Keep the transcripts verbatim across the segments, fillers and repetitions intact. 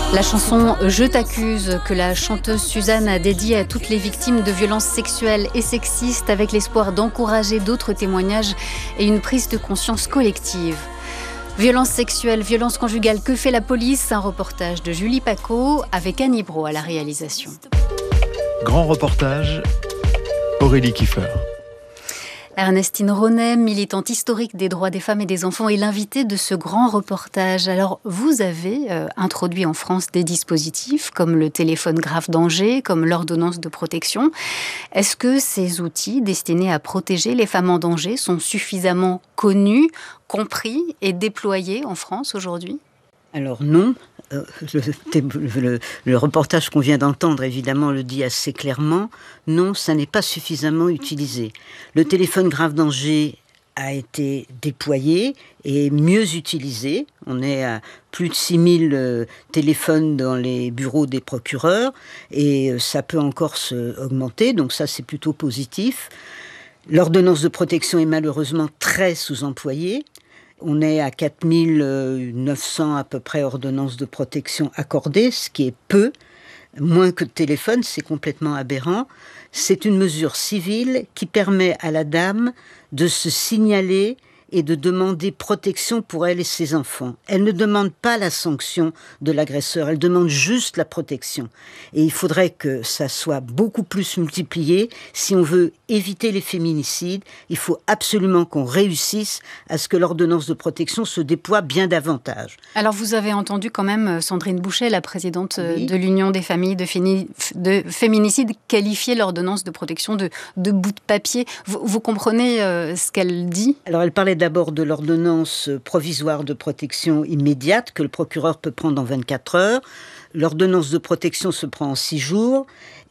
La chanson « Je t'accuse » que la chanteuse Suzanne a dédiée à toutes les victimes de violences sexuelles et sexistes avec l'espoir d'encourager d'autres témoignages et une prise de conscience collective. Violences sexuelles, violences conjugales, que fait la police ? Un reportage de Julie Paco avec Annie Brault à la réalisation. Grand reportage, Aurélie Kiefer. Ernestine Ronay, militante historique des droits des femmes et des enfants, est l'invitée de ce grand reportage. Alors, vous avez euh, introduit en France des dispositifs comme le téléphone grave danger, comme l'ordonnance de protection. Est-ce que ces outils destinés à protéger les femmes en danger sont suffisamment connus, compris et déployés en France aujourd'hui ? Alors non, euh, le, le, le reportage qu'on vient d'entendre évidemment le dit assez clairement, non, ça n'est pas suffisamment utilisé. Le téléphone grave danger a été déployé et mieux utilisé. On est à plus de six mille euh, téléphones dans les bureaux des procureurs et euh, ça peut encore se augmenter, donc ça c'est plutôt positif. L'ordonnance de protection est malheureusement très sous-employée. On est à quatre mille neuf cents à peu près ordonnances de protection accordées, ce qui est peu, moins que de téléphone, c'est complètement aberrant. C'est une mesure civile qui permet à la dame de se signaler et de demander protection pour elle et ses enfants. Elle ne demande pas la sanction de l'agresseur, elle demande juste la protection. Et il faudrait que ça soit beaucoup plus multiplié. Si on veut éviter les féminicides, il faut absolument qu'on réussisse à ce que l'ordonnance de protection se déploie bien davantage. Alors vous avez entendu quand même Sandrine Bouchet, la présidente oui. de l'Union des familles de, féni- de féminicides, qualifier l'ordonnance de protection de, de bout de papier. Vous, vous comprenez euh, ce qu'elle dit ? Alors elle parlait d'abord de l'ordonnance provisoire de protection immédiate que le procureur peut prendre en vingt-quatre heures. L'ordonnance de protection se prend en six jours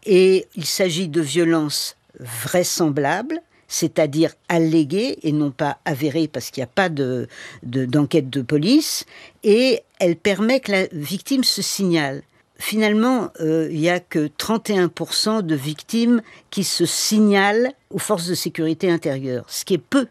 et il s'agit de violences vraisemblables, c'est-à-dire alléguées et non pas avérées parce qu'il n'y a pas de, de, d'enquête de police, et elle permet que la victime se signale. Finalement, euh, il n'y a que trente et un pour cent de victimes qui se signalent aux forces de sécurité intérieure, ce qui est peu.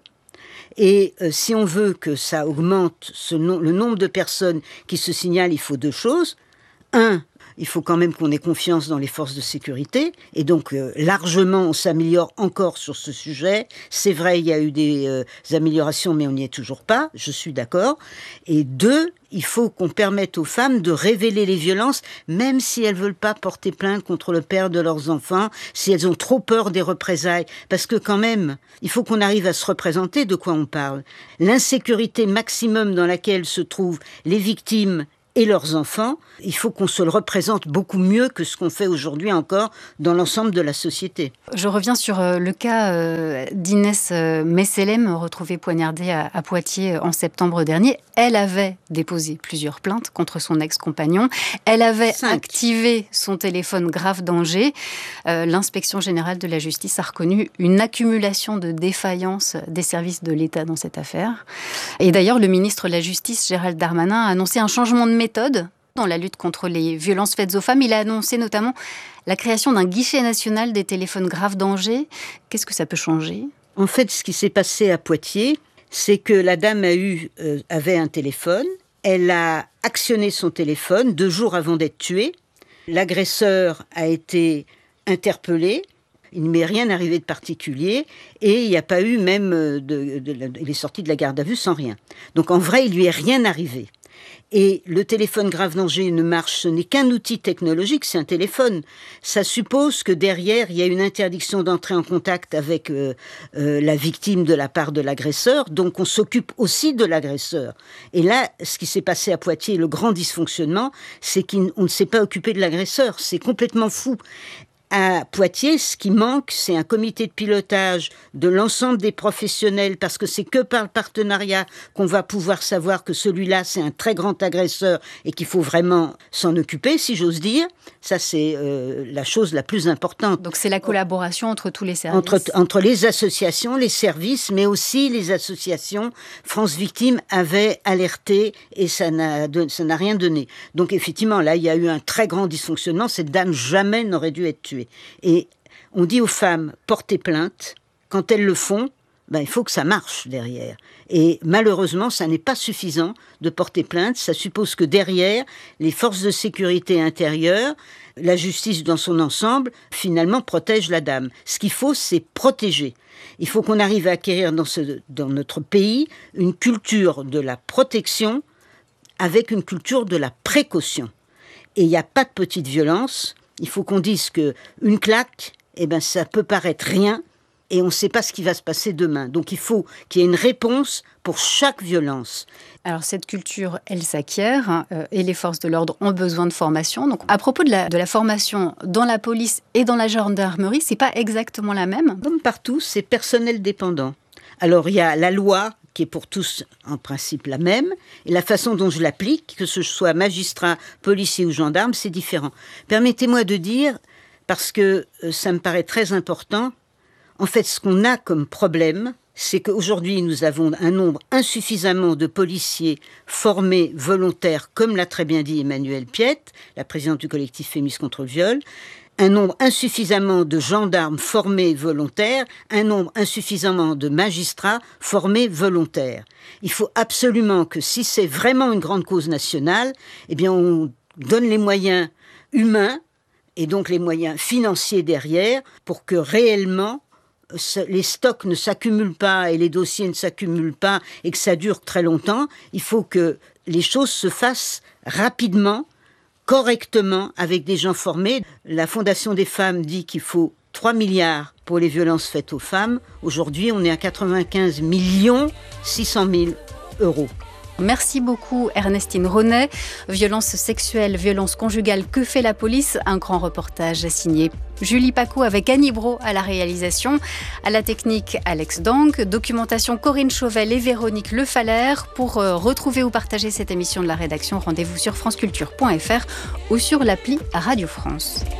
Et euh, si on veut que ça augmente ce nom, le nombre de personnes qui se signalent, il faut deux choses. Un, il faut quand même qu'on ait confiance dans les forces de sécurité. Et donc, euh, largement, on s'améliore encore sur ce sujet. C'est vrai, il y a eu des euh, améliorations, mais on n'y est toujours pas. Je suis d'accord. Et deux, il faut qu'on permette aux femmes de révéler les violences, même si elles ne veulent pas porter plainte contre le père de leurs enfants, si elles ont trop peur des représailles. Parce que quand même, il faut qu'on arrive à se représenter de quoi on parle. L'insécurité maximum dans laquelle se trouvent les victimes et leurs enfants, il faut qu'on se le représente beaucoup mieux que ce qu'on fait aujourd'hui encore dans l'ensemble de la société. Je reviens sur le cas d'Inès Messelem, retrouvée poignardée à Poitiers en septembre dernier. Elle avait déposé plusieurs plaintes contre son ex-compagnon. Elle avait Cinq. activé son téléphone grave danger. L'inspection générale de la justice a reconnu une accumulation de défaillances des services de l'État dans cette affaire. Et d'ailleurs, le ministre de la Justice, Gérald Darmanin, a annoncé un changement de méthode méthode dans la lutte contre les violences faites aux femmes. Il a annoncé notamment la création d'un guichet national des téléphones grave danger. Qu'est-ce que ça peut changer ? En fait, ce qui s'est passé à Poitiers, c'est que la dame a eu, euh, avait un téléphone. Elle a actionné son téléphone deux jours avant d'être tuée. L'agresseur a été interpellé. Il ne m'est rien arrivé de particulier et il n'y a pas eu même... De, de, de, il est sorti de la garde à vue sans rien. Donc en vrai, il ne lui est rien arrivé. Et le téléphone grave danger ne marche, ce n'est qu'un outil technologique, c'est un téléphone. Ça suppose que derrière, il y a une interdiction d'entrer en contact avec euh, euh, la victime de la part de l'agresseur, donc on s'occupe aussi de l'agresseur. Et là, ce qui s'est passé à Poitiers, le grand dysfonctionnement, c'est qu'on ne s'est pas occupé de l'agresseur, c'est complètement fou. À Poitiers, ce qui manque, c'est un comité de pilotage de l'ensemble des professionnels, parce que c'est que par le partenariat qu'on va pouvoir savoir que celui-là, c'est un très grand agresseur et qu'il faut vraiment s'en occuper, si j'ose dire. Ça, c'est euh, la chose la plus importante. Donc c'est la collaboration entre tous les services. Entre, entre les associations, les services, mais aussi les associations. France Victime avait alerté et ça n'a, ça n'a rien donné. Donc effectivement, là, il y a eu un très grand dysfonctionnement. Cette dame jamais n'aurait dû être tuée. Et on dit aux femmes, portez plainte. Quand elles le font, ben, il faut que ça marche derrière. Et malheureusement, ça n'est pas suffisant de porter plainte. Ça suppose que derrière, les forces de sécurité intérieure, la justice dans son ensemble, finalement, protègent la dame. Ce qu'il faut, c'est protéger. Il faut qu'on arrive à acquérir dans, ce, dans notre pays une culture de la protection avec une culture de la précaution. Et il n'y a pas de petite violence. Il faut qu'on dise qu'une claque, eh ben, ça peut paraître rien, et on ne sait pas ce qui va se passer demain. Donc il faut qu'il y ait une réponse pour chaque violence. Alors cette culture, elle s'acquiert euh, et les forces de l'ordre ont besoin de formation. Donc à propos de la, de la formation dans la police et dans la gendarmerie, c'est pas exactement la même? Comme partout, c'est personnel dépendant. Alors il y a la loi qui est pour tous en principe la même, et la façon dont je l'applique, que ce soit magistrat, policier ou gendarme, c'est différent. Permettez-moi de dire, parce que euh, ça me paraît très important, en fait, ce qu'on a comme problème, c'est qu'aujourd'hui, nous avons un nombre insuffisamment de policiers formés, volontaires, comme l'a très bien dit Emmanuelle Piette, la présidente du collectif Fémis contre le viol, un nombre insuffisamment de gendarmes formés, volontaires, un nombre insuffisamment de magistrats formés, volontaires. Il faut absolument que, si c'est vraiment une grande cause nationale, eh bien, on donne les moyens humains et donc les moyens financiers derrière pour que réellement les stocks ne s'accumulent pas et les dossiers ne s'accumulent pas et que ça dure très longtemps. Il faut que les choses se fassent rapidement, correctement, avec des gens formés. La Fondation des femmes dit qu'il faut trois milliards pour les violences faites aux femmes. Aujourd'hui, on est à quatre-vingt-quinze millions six cent mille euros. Merci beaucoup Ernestine Ronnet. Violence sexuelle, violence conjugale, que fait la police? Un grand reportage signé Julie Pacot avec Annie Brault à la réalisation. À la technique, Alex Dank. Documentation, Corinne Chauvel et Véronique Le Faller. Pour euh, retrouver ou partager cette émission de la rédaction, rendez-vous sur franceculture point f r ou sur l'appli Radio France.